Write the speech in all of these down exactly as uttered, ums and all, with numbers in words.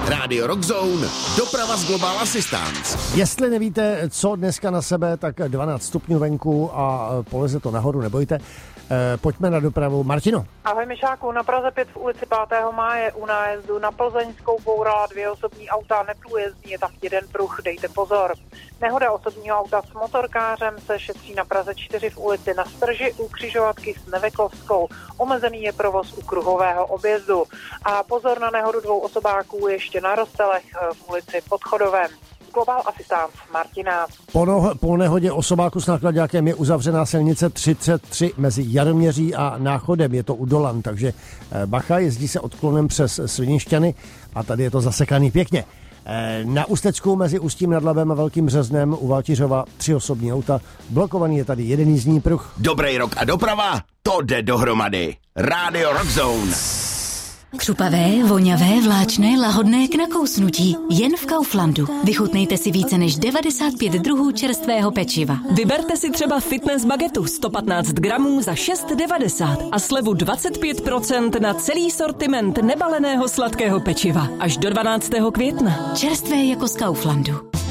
Radio Rockzone, doprava z Global Assistance. Jestli nevíte, co dneska na sebe, tak dvanáct stupňů venku a poleze to nahoru, nebojte. E, pojďme na dopravu. Martino. Ahoj Mišáku, na Praze pět v ulici pátého máje u nájezdu na Plzeňskou bourala dvě osobní auta, neprůjezdní, je tam jeden pruh, dejte pozor. Nehoda osobního auta s motorkářem se šetří na Praze čtyři v ulici Na Strži u křižovatky s Nevekovskou. Omezený je provoz u kruhového objezdu. A pozor na nehodu dvou osobáků ještě na Rostelech v ulici Podchodovém. Global Assistance Martina. Po, no, po nehodě osobáku s náklaďákem je uzavřená silnice třicet tři mezi Jaroměří a Náchodem. Je to u Dolan, takže bacha, jezdí se odklonem přes Svinišťany a tady je to zasekaný pěkně. Na Ústecku mezi Ústím nad Labem a Velkým Březnem u Valtiřova tři osobní auta. Blokovaný je tady jeden jízdní pruh. Dobrý rok a doprava, to jde dohromady. Radio Rockzone. Křupavé, voňavé, vláčné, lahodné k nakousnutí. Jen v Kauflandu. Vychutnejte si více než devadesát pět druhů čerstvého pečiva. Vyberte si třeba fitness bagetu sto patnáct gramů za šest devadesát a slevu dvacet pět procent na celý sortiment nebaleného sladkého pečiva. Až do dvanáctého května. Čerstvé jako z Kauflandu.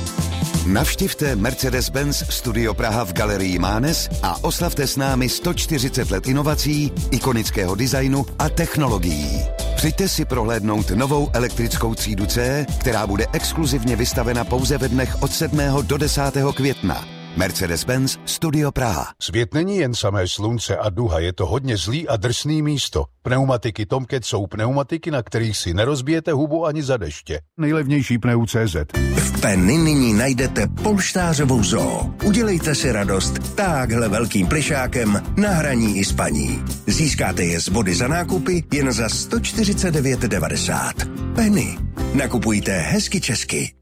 Navštivte Mercedes-Benz Studio Praha v galerii Mánes a oslavte s námi sto čtyřicet let inovací, ikonického designu a technologií. Přijďte si prohlédnout novou elektrickou třídu C, která bude exkluzivně vystavena pouze ve dnech od sedmého do desátého května. Mercedes-Benz Studio Praha. Svět není jen samé slunce a duha, je to hodně zlý a drsný místo. Pneumatiky Tomcat jsou pneumatiky, na kterých si nerozbijete hubu ani za deště. Nejlevnější pneu tečka cé zet. V Penny nyní najdete polštářovou zoo. Udělejte si radost táhle velkým plišákem na hraní i spaní. Získáte je z body za nákupy jen za sto čtyřicet devět devadesát. Penny. Nakupujte hezky česky.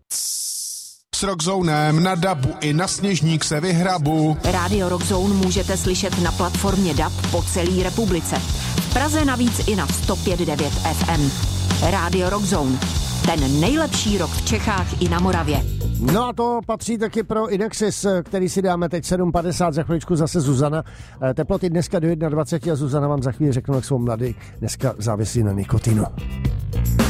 S Rockzonem na dabu i na Sněžník se vyhrabu. Radio Rockzone můžete slyšet na platformě D A B po celé republice. V Praze navíc i na sto pět devět F M. Radio Rockzone. Ten nejlepší rock v Čechách i na Moravě. No a to patří taky pro Inexis, který si dáme teď sedm padesát, za chviličku zase Zuzana. Teploty dneska do dvacet jedna a Zuzana vám za chvíli řeknu, jak jsou mladý. Dneska závisí na nikotinu.